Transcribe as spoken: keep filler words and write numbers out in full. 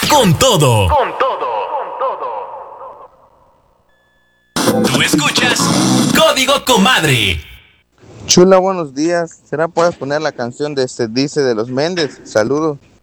con todo. Con todo. Tú escuchas Código Comadre. Chula, buenos días. ¿Será puedes poner la canción de Se Dice de los Méndez? Saludos.